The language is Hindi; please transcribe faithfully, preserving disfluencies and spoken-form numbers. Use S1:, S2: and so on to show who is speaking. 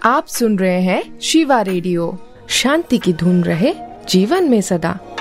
S1: आप सुन रहे हैं शिवा रेडियो। शांति की धुन रहे जीवन में सदा।